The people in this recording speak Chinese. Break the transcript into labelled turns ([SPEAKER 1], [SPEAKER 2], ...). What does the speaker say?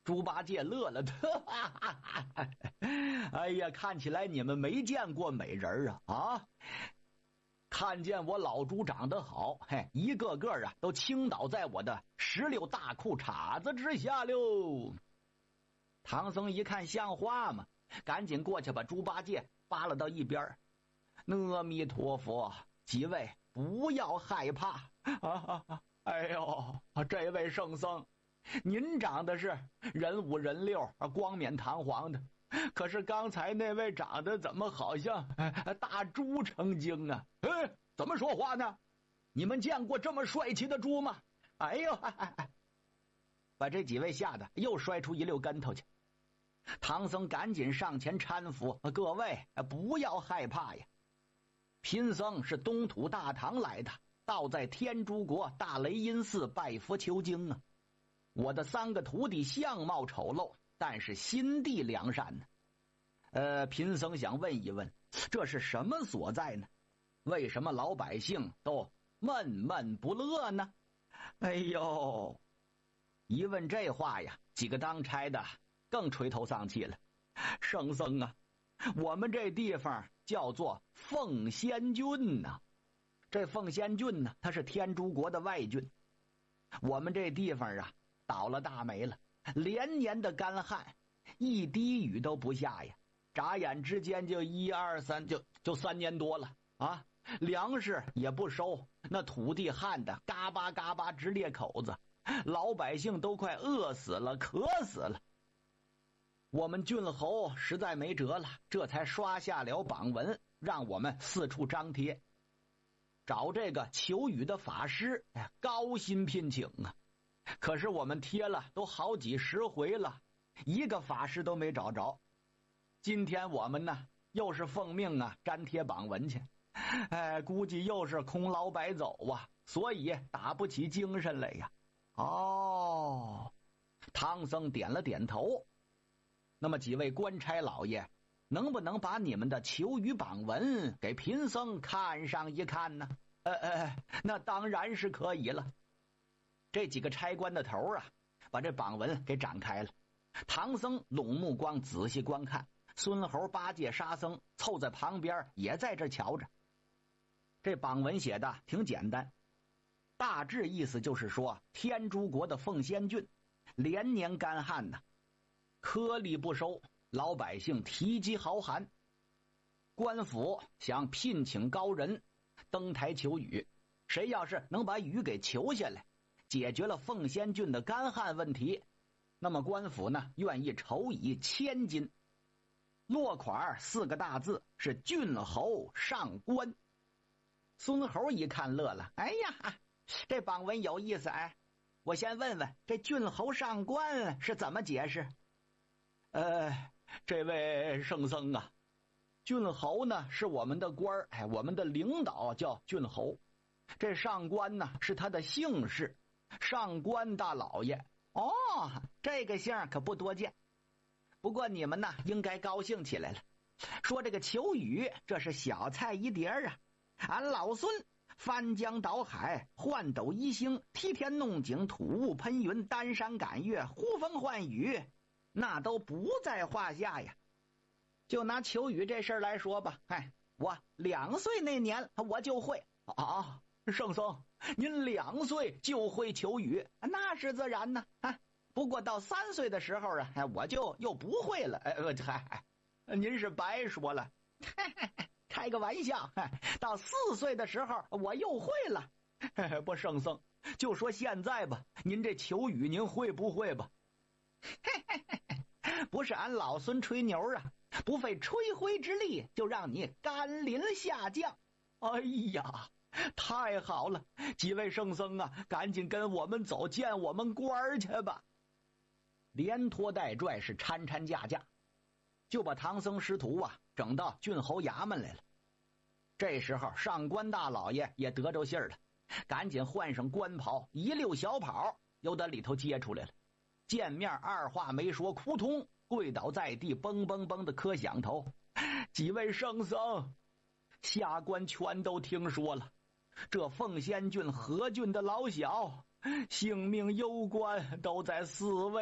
[SPEAKER 1] 猪八戒乐了，哎呀，看起来你们没见过美人啊！看见我老猪长得好，一个个啊都倾倒在我的石榴大裤衩子之下喽。唐僧一看像话吗？赶紧过去把猪八戒扒拉到一边。阿弥陀佛，几位不要害怕哎呦，这位圣僧，您长得是人五人六，光冕堂皇的，可是刚才那位长得怎么好像大猪成精啊？怎么说话呢？你们见过这么帅气的猪吗？哎呦，把这几位吓得又摔出一溜跟头去。唐僧赶紧上前搀扶，各位不要害怕呀。贫僧是东土大唐来的，道在天竺国大雷音寺拜佛求经啊。我的3个徒弟相貌丑陋，但是心地良善呢。贫僧想问一问，这是什么所在呢？为什么老百姓都闷闷不乐呢？哎呦，一问这话呀，几个当差的更垂头丧气了。圣僧啊，我们这地方叫做凤仙郡呐。这凤仙郡呢，它是天竺国的外郡。我们这地方啊，倒了大霉了，连年的干旱，一滴雨都不下呀。眨眼之间就1、2、3，就3年多了啊！粮食也不收，那土地旱的嘎巴嘎巴直裂口子，老百姓都快饿死了，渴死了。我们郡侯实在没辙了，这才刷下了榜文，让我们四处张贴，找这个求雨的法师，高薪聘请啊。可是我们贴了都好几10回了，一个法师都没找着。今天我们呢又是奉命啊粘贴榜文去，估计又是空劳白走啊，所以打不起精神来呀。哦，唐僧点了点头。那么几位官差老爷，能不能把你们的求雨榜文给贫僧看上一看呢？那当然是可以了。这几个差官的头啊，把这榜文给展开了。唐僧拢目光仔细观看，孙猴、八戒、沙僧凑在旁边也在这瞧着。这榜文写的挺简单，大致意思就是说，天竺国的凤仙郡连年干旱呢，颗粒不收，老百姓提饥豪寒。官府想聘请高人登台求雨，谁要是能把雨给求下来，解决了凤仙郡的干旱问题，那么官府呢愿意酬以1000金。落款4个大字是郡侯上官。孙猴一看乐了，哎呀，这榜文有意思哎，我先问问这郡侯上官是怎么解释？这位圣僧啊，郡侯呢是我们的官我们的领导叫郡侯，这上官呢是他的姓氏，上官大老爷。哦，这个姓可不多见。不过你们呢应该高兴起来了，说这个求雨这是小菜一碟啊。俺老孙翻江倒海，换斗移星，梯田弄井，吐雾喷云，丹山赶月，呼风唤雨，那都不在话下呀。就拿求雨这事来说吧，我2岁那年我就会啊。圣僧，您2岁就会求雨，那是自然呢不过到3岁的时候我就又不会了。您是白说了，开个玩笑。到4岁的时候我又会了。不，圣僧，就说现在吧，您这求雨您会不会吧？不是俺老孙吹牛啊，不费吹灰之力就让你甘霖下降。哎呀，太好了，几位圣僧啊，赶紧跟我们走，见我们官去吧。连拖带拽是搀搀架架，就把唐僧师徒啊整到郡侯衙门来了。这时候上官大老爷也得着信儿了，赶紧换上官袍，一溜小跑又在里头接出来了。见面二话没说，扑通跪倒在地，嘣嘣嘣的磕响头。几位圣僧，下官全都听说了，这凤仙郡何郡的老小性命攸关，都在4位